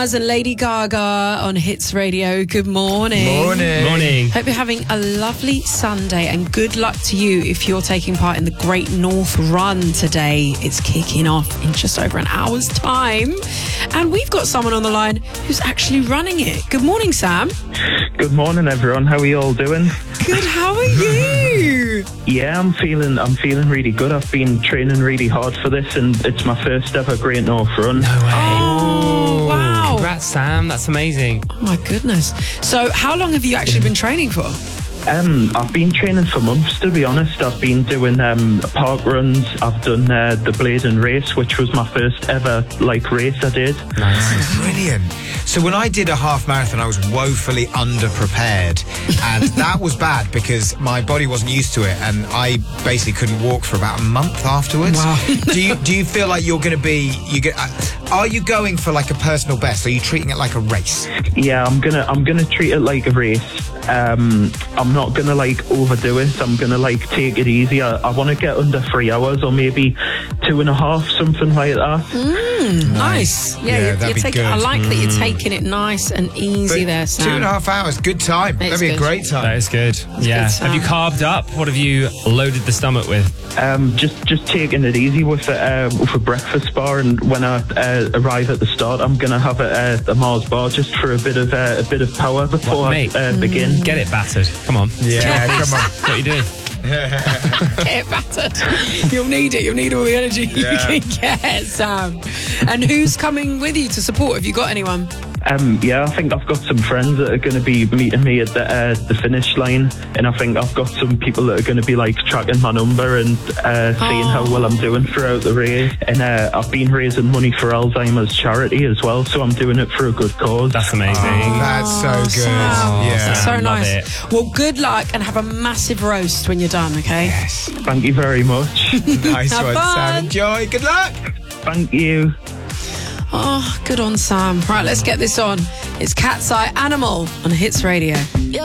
Mars and Lady Gaga on Hits Radio. Good morning. Morning. Hope you're having a lovely Sunday, and good luck to you if you're taking part in the Great North Run today. It's kicking off in just over an hour's time, and we've got someone on the line who's actually running it. Good morning, Sam. Good morning, everyone. How are you all doing? Good. How are you? Yeah, I'm feeling really good. I've been training really hard for this, and it's my first ever Great North Run. No way. Oh, wow. Congrats, Sam. That's amazing. Oh, my goodness. So how long have you actually been training for? I've been training for months, to be honest. I've been doing park runs. I've done the Bladen race, which was my first ever race I did. Nice. Brilliant. So when I did a half marathon, I was woefully underprepared, and that was bad because my body wasn't used to it, and I basically couldn't walk for about a month afterwards. Wow. Do you feel like you're going to be? Are you going for like a personal best? Are you treating it like a race? Yeah, I'm gonna treat it like a race. I'm not gonna overdo it. I'm gonna take it easy. I want to get under 3 hours, or maybe 2.5, something like that. Nice. Yeah, that'd be good. I like that you're taking it nice and easy there, Sam. 2.5 hours, good time. It's That'd be good. a great time. That is good. Yeah. good, Sam. Have you carved up? What have you loaded the stomach with? Just taking it easy with a breakfast bar, and when I arrive at the start, I'm gonna have a Mars bar just for a bit of power before I begin. Get it battered. Come on. Yeah, come on. What are you doing? Get battered. You'll need it. You'll need all the energy you can get, Sam. And who's coming with you to support? Have you got anyone? Yeah, I think I've got some friends that are going to be meeting me at the finish line, and I think I've got some people that are going to be tracking my number and seeing how well I'm doing throughout the race. And I've been raising money for Alzheimer's charity as well, so I'm doing it for a good cause. That's amazing. That's so good. Sam. Yeah. So Love nice. it. Well, good luck and have a massive roast when you're done, okay? Yes. Thank you very much. Nice Have one, fun. Sam. Enjoy. Good luck. Thank you. Oh, good on Sam. Right, let's get this on. It's Cat's Eye Animal on Hits Radio.